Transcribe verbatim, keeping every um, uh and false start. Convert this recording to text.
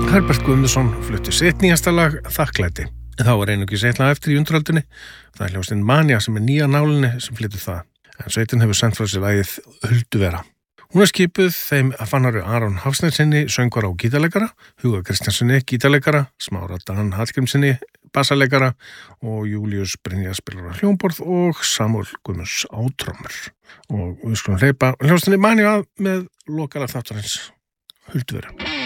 Herbert Guðmundsson flutti sitt nýjasta lag Þakklæti. Þá er einungis eitt lag eftir í undiröldinni. Það er hljómsveitin Mania sem er nýja nálinni sem flytur það. En sveitin hefur sent frá sér lagið Hulduvera. Hún er skipuð þeim að Fannari Aron Hafsneinsinni, söngvara og gítarleikara, Huga Kristjánsssyni, gítarleikara, Smára Dan Hallgrímssyni, bassaleikara og Júlíus Brynja spilar á hljómborð og Samúel Guðmunds á trommur. Og við skulum hleypa hljómsveitinni Mania með lokalag þáttarins Hulduvera.